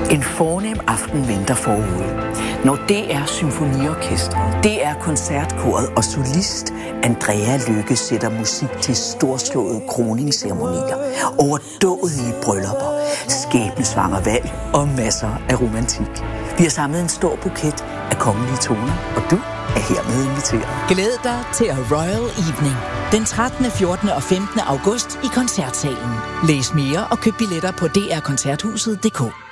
En fornem aften venter forude. Når DR Symfoniorkestret, DR Koncertkoret og solist Andrea Lykke sætter musik til storslåede kroningsceremonier, overdådige bryllupper, skæbnesvanger valg og masser af romantik. Vi har samlet en stor buket af kongelige toner, og du er hermed inviteret. Glæd dig til A Royal Evening den 13., 14. og 15. august i Koncertsalen. Læs mere og køb billetter på drkoncerthuset.dk.